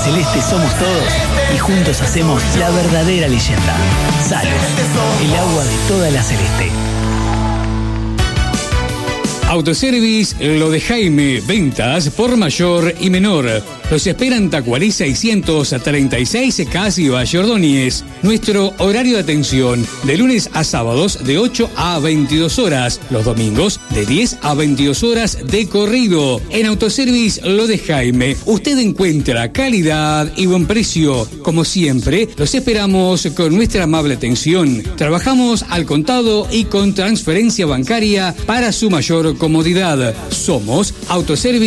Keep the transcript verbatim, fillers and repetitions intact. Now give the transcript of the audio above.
celeste somos todos y juntos hacemos la verdadera leyenda. Salo, el agua de toda la celeste. Autoservice Lo de Jaime, ventas por mayor y menor. Los esperan Tacuarí seiscientos treinta y seis, casi Valle Ordóñez. Nuestro horario de atención de lunes a sábados de ocho a veintidós horas. Los domingos de diez a veintidós horas de corrido. En Autoservice Lo de Jaime usted encuentra calidad y buen precio. Como siempre, los esperamos con nuestra amable atención. Trabajamos al contado y con transferencia bancaria para su mayor comodidad. Somos Autoservice